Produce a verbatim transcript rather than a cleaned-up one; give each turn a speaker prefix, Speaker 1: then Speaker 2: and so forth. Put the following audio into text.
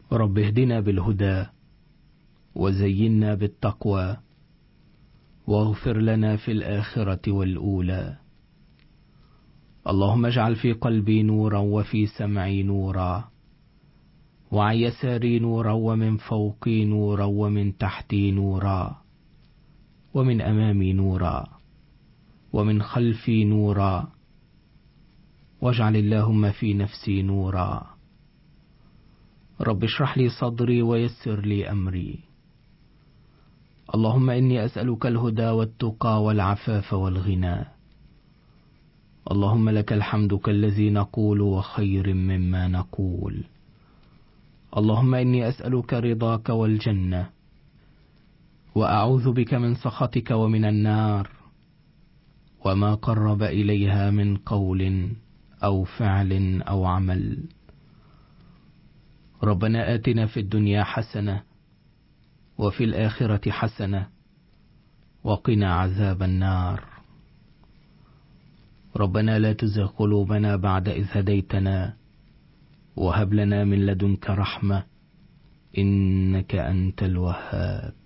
Speaker 1: رب اهدنا بالهدى وزينا بالتقوى واغفر لنا في الآخرة والأولى. اللهم اجعل في قلبي نورا وفي سمعي نورا وعن يساري نورا ومن فوقي نورا ومن تحتي نورا ومن أمامي نورا ومن خلفي نورا، واجعل اللهم في نفسي نورا. رب اشرح لي صدري ويسر لي أمري. اللهم إني أسألك الهدى والتقى والعفاف والغنى. اللهم لك الحمد كالذي نقول وخير مما نقول. اللهم إني أسألك رضاك والجنة وأعوذ بك من سخطك ومن النار وما قرب إليها من قول أو فعل أو عمل. ربنا آتنا في الدنيا حسنة وفي الآخرة حسنة وقنا عذاب النار. ربنا لا تزغ قلوبنا بعد إذ هديتنا وهب لنا من لدنك رحمة إنك أنت الوهاب.